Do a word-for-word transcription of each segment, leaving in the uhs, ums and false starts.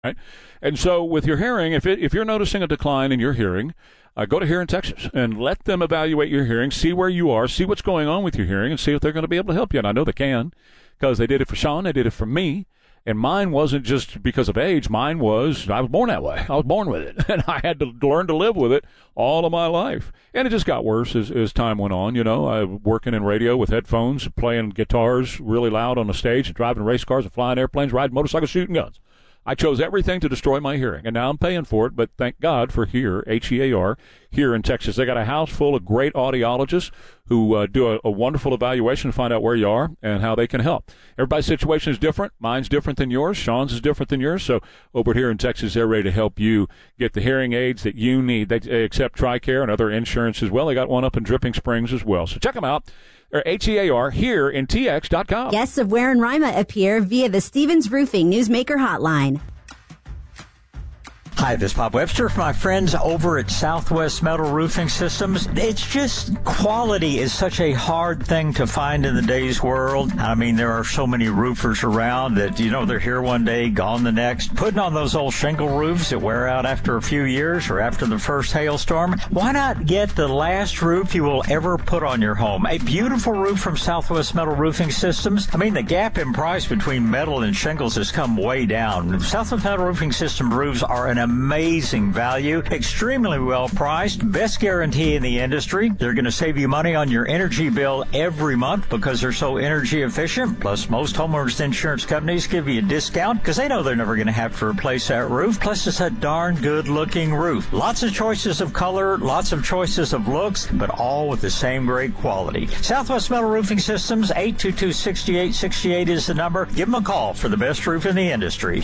Right? And so with your hearing, if it, if you're noticing a decline in your hearing, uh, go to Hearing Texas and let them evaluate your hearing, see where you are, see what's going on with your hearing, and see if they're going to be able to help you. And I know they can, because they did it for Sean, they did it for me. And mine wasn't just because of age. Mine was, I was born that way. I was born with it. And I had to learn to live with it all of my life. And it just got worse as, as time went on. You know, I was working in radio with headphones, playing guitars really loud on the stage, driving race cars and flying airplanes, riding motorcycles, shooting guns. I chose everything to destroy my hearing, and now I'm paying for it, but thank God for Hear, H E A R, here in Texas. They got a house full of great audiologists who uh, do a, a wonderful evaluation to find out where you are and how they can help. Everybody's situation is different. Mine's different than yours. Sean's is different than yours. So over here in Texas, they're ready to help you get the hearing aids that you need. They, they accept TRICARE and other insurance as well. They got one up in Dripping Springs as well. So check them out. Or H E A R, here in T X dot com. Guests of Ware and Rima appear via the Stevens Roofing Newsmaker Hotline. Hi, this is Bob Webster for my friends over at Southwest Metal Roofing Systems. It's just quality is such a hard thing to find in the day's world. I mean, there are so many roofers around that, you know, they're here one day, gone the next. Putting on those old shingle roofs that wear out after a few years or after the first hailstorm. Why not get the last roof you will ever put on your home? A beautiful roof from Southwest Metal Roofing Systems. I mean, the gap in price between metal and shingles has come way down. Southwest Metal Roofing System roofs are an amazing value, extremely well priced, best guarantee in the industry. They're going to save you money on your energy bill every month because they're so energy efficient. Plus, most homeowners insurance companies give you a discount because they know they're never going to have to replace that roof. Plus, it's a darn good looking roof. Lots of choices of color, lots of choices of looks, but all with the same great quality. Southwest Metal Roofing Systems, eight two two, six eight six eight is the number. Give them a call for the best roof in the industry.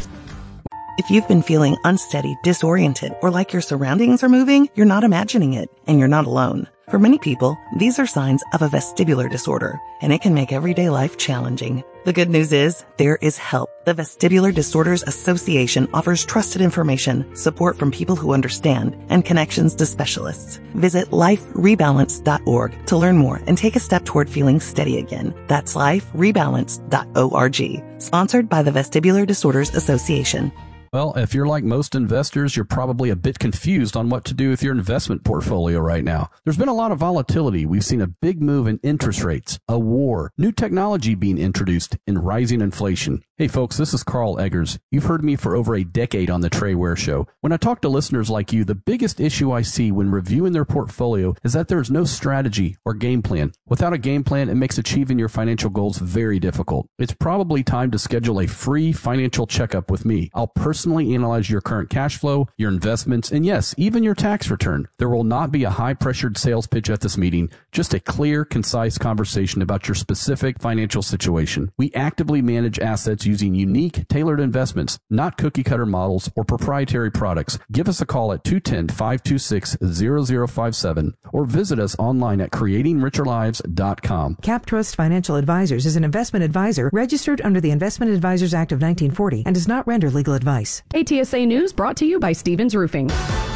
If you've been feeling unsteady, disoriented, or like your surroundings are moving, you're not imagining it, and you're not alone. For many people, these are signs of a vestibular disorder, and it can make everyday life challenging. The good news is, there is help. The Vestibular Disorders Association offers trusted information, support from people who understand, and connections to specialists. Visit life rebalance dot org to learn more and take a step toward feeling steady again. That's life rebalance dot org. Sponsored by the Vestibular Disorders Association. Well, if you're like most investors, you're probably a bit confused on what to do with your investment portfolio right now. There's been a lot of volatility. We've seen a big move in interest rates, a war, new technology being introduced, and rising inflation. Hey folks, this is Carl Eggers. You've heard me for over a decade on the Trey Ware Show. When I talk to listeners like you, the biggest issue I see when reviewing their portfolio is that there's no strategy or game plan. Without a game plan, it makes achieving your financial goals very difficult. It's probably time to schedule a free financial checkup with me. I'll personally analyze your current cash flow, your investments, and yes, even your tax return. There will not be a high-pressured sales pitch at this meeting, just a clear, concise conversation about your specific financial situation. We actively manage assets using unique, tailored investments, not cookie-cutter models or proprietary products. Give us a call at two one zero, five two six, zero zero five seven or visit us online at creating richer lives dot com. CapTrust Financial Advisors is an investment advisor registered under the Investment Advisors Act of nineteen forty and does not render legal advice. A T S A News brought to you by Stevens Roofing.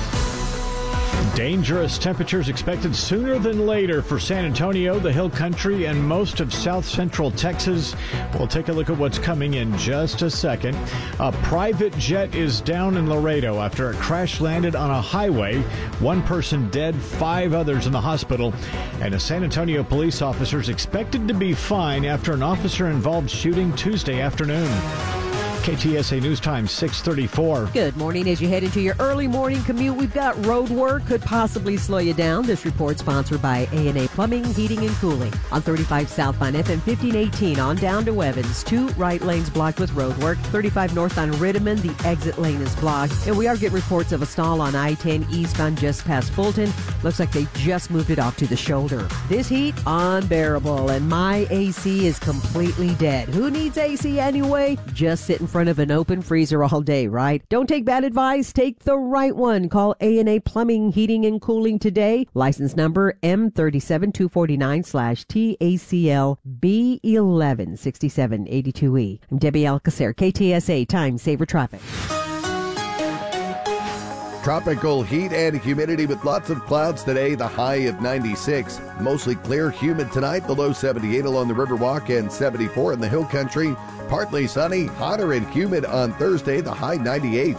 Dangerous temperatures expected sooner than later for San Antonio, the Hill Country, and most of south central Texas. We'll take a look at what's coming in just a second. A private jet is down in Laredo after it crash landed on a highway. One person dead, five others in the hospital. And a San Antonio police officer is expected to be fined after an officer-involved shooting Tuesday afternoon. K T S A News Time, six thirty-four. Good morning. As you head into your early morning commute, we've got road work could possibly slow you down. This report sponsored by A and A Plumbing, Heating, and Cooling. On thirty-five southbound F M fifteen eighteen on down to Evans. Two right lanes blocked with road work. thirty-five north on Rittiman, the exit lane is blocked. And we are getting reports of a stall on I ten eastbound just past Fulton. Looks like they just moved it off to the shoulder. This heat, unbearable, and my A C is completely dead. Who needs A C anyway? Just sit in front of an open freezer all day, right? Don't take bad advice. Take the right one. Call A and A Plumbing, Heating, and Cooling today. License number M three seven two four nine slash T A C L B eleven sixty-seven eighty-two E. I'm Debbie Alcacer, K T S A Time Saver Traffic. Tropical heat and humidity with lots of clouds today, the high of ninety-six. Mostly clear, humid tonight, the low seventy-eight along the Riverwalk and seventy-four in the Hill Country. Partly sunny, hotter and humid on Thursday, the high ninety-eight.